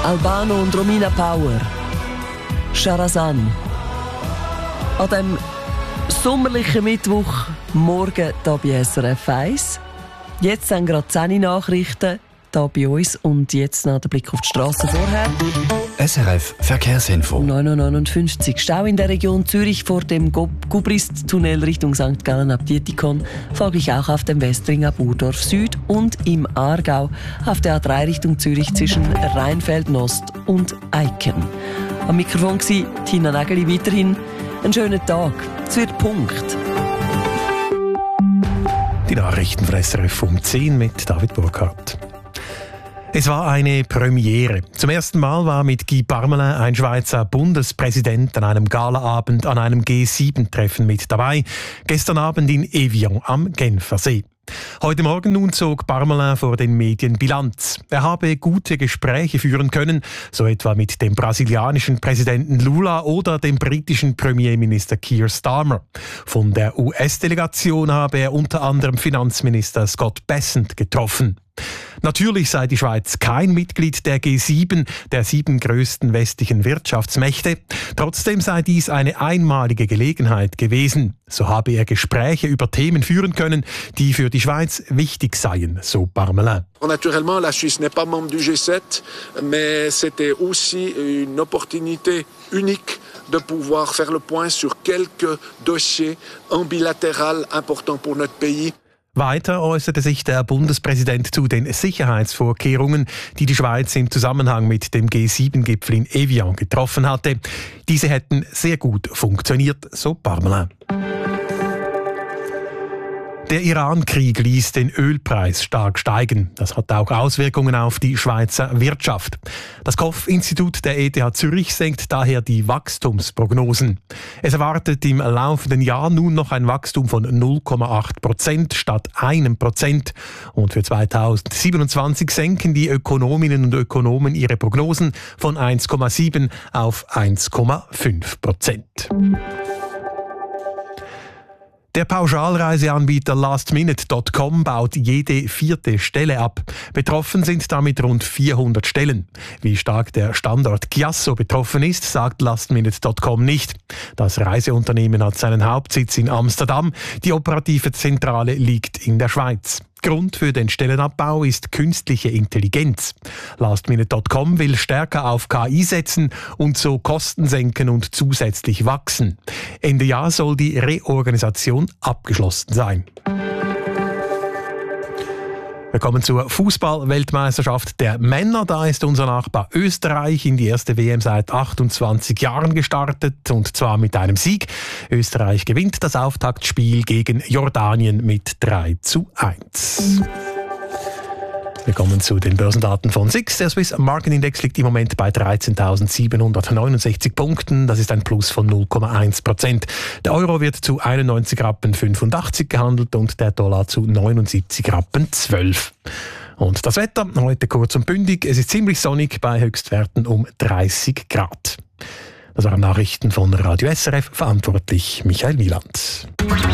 Albano und Romina Power. Sharazan. An dem sommerlichen Mittwoch, morgen hier bei SRF 1. Jetzt sind gerade 10 Nachrichten hier bei uns und jetzt noch der Blick auf die Straße vorher. SRF Verkehrsinfo. 9:59 Uhr. Stau in der Region Zürich vor dem Gubrist-Tunnel Richtung St. Gallen ab Dietikon. Folglich auch auf dem Westring ab Urdorf Süd und im Aargau auf der A3 Richtung Zürich zwischen Rheinfeld-Nost und Eiken. Am Mikrofon war Tina Nägeli. Weiterhin einen schönen Tag. Es wird Punkt. Die Nachrichten von SRF um 10 mit David Burkhardt. Es war eine Premiere. Zum ersten Mal war mit Guy Parmelin ein Schweizer Bundespräsident an einem Galaabend an einem G7-Treffen mit dabei. Gestern Abend in Evian am Genfersee. Heute Morgen nun zog Parmelin vor den Medien Bilanz. Er habe gute Gespräche führen können, so etwa mit dem brasilianischen Präsidenten Lula oder dem britischen Premierminister Keir Starmer. Von der US-Delegation habe er unter anderem Finanzminister Scott Bessent getroffen. Natürlich sei die Schweiz kein Mitglied der G7, der 7 größten westlichen Wirtschaftsmächte. Trotzdem sei dies eine einmalige Gelegenheit gewesen. So habe er Gespräche über Themen führen können, die für die Schweiz wichtig seien, so Parmelin. Naturellement, la Suisse n'est pas membre du G7, mais c'était aussi une opportunité unique de pouvoir faire le point sur quelques dossiers en bilatéral importants pour notre pays. Weiter äußerte sich der Bundespräsident zu den Sicherheitsvorkehrungen, die die Schweiz im Zusammenhang mit dem G7-Gipfel in Evian getroffen hatte. Diese hätten sehr gut funktioniert, so Parmelin. Der Iran-Krieg ließ den Ölpreis stark steigen. Das hat auch Auswirkungen auf die Schweizer Wirtschaft. Das Kopf-Institut der ETH Zürich senkt daher die Wachstumsprognosen. Es erwartet im laufenden Jahr nun noch ein Wachstum von 0,8% statt 1%. Und für 2027 senken die Ökonominnen und Ökonomen ihre Prognosen von 1,7 auf 1,5%. Der Pauschalreiseanbieter lastminute.com baut jede 4. Stelle ab. Betroffen sind damit rund 400 Stellen. Wie stark der Standort Chiasso betroffen ist, sagt lastminute.com nicht. Das Reiseunternehmen hat seinen Hauptsitz in Amsterdam. Die operative Zentrale liegt in der Schweiz. Grund für den Stellenabbau ist künstliche Intelligenz. Lastminute.com will stärker auf KI setzen und so Kosten senken und zusätzlich wachsen. Ende Jahr soll die Reorganisation abgeschlossen sein. Wir kommen zur Fußball-Weltmeisterschaft der Männer. Da ist unser Nachbar Österreich in die erste WM seit 28 Jahren gestartet, und zwar mit einem Sieg. Österreich gewinnt das Auftaktspiel gegen Jordanien mit 3:1. Wir kommen zu den Börsendaten von SIX. Der Swiss Market Index liegt im Moment bei 13.769 Punkten. Das ist ein Plus von 0,1%. Der Euro wird zu 91,85 Rappen gehandelt und der Dollar zu 79,12 Rappen. Und das Wetter heute kurz und bündig. Es ist ziemlich sonnig bei Höchstwerten um 30 Grad. Das waren Nachrichten von Radio SRF, verantwortlich Michael Wieland.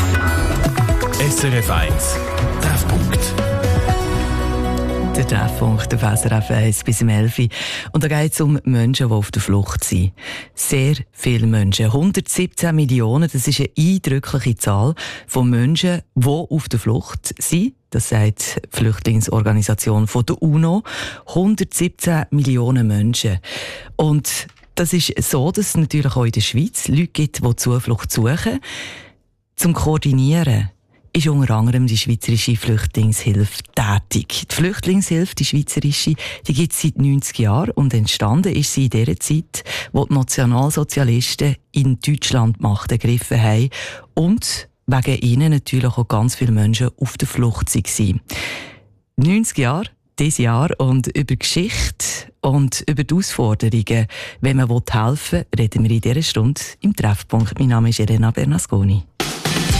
SRF 1 Treffpunkt. Der Treffpunkt auf SRF 1 bis 11 Uhr. Und da geht es um Menschen, die auf der Flucht sind. Sehr viele Menschen. 117 Millionen, das ist eine eindrückliche Zahl von Menschen, die auf der Flucht sind. Das sagt die Flüchtlingsorganisation von der UNO. 117 Millionen Menschen. Und das ist so, dass es natürlich auch in der Schweiz Leute gibt, die Zuflucht suchen. Zum Koordinieren ist unter anderem die Schweizerische Flüchtlingshilfe tätig. Die Flüchtlingshilfe, die schweizerische, die gibt es seit 90 Jahren und entstanden ist sie in der Zeit, wo die Nationalsozialisten in Deutschland Macht ergriffen haben und wegen ihnen natürlich auch ganz viele Menschen auf der Flucht waren. 90 Jahre, dieses Jahr, und über Geschichte und über die Herausforderungen, wenn man helfen will, reden wir in dieser Stunde im Treffpunkt. Mein Name ist Elena Bernasconi.